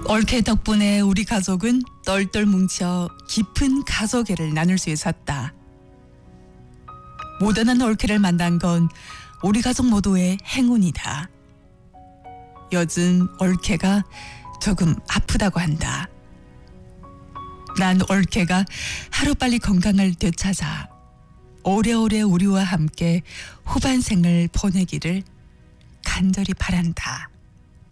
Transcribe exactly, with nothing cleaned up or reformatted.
올케 덕분에 우리 가족은 똘똘 뭉쳐 깊은 가족애를 나눌 수 있었다. 모던한 올케를 만난 건 우리 가족 모두의 행운이다. 요즘 올케가 조금 아프다고 한다. 난 올케가 하루빨리 건강을 되찾아 오래오래 우리와 함께 후반생을 보내기를 간절히 바란다.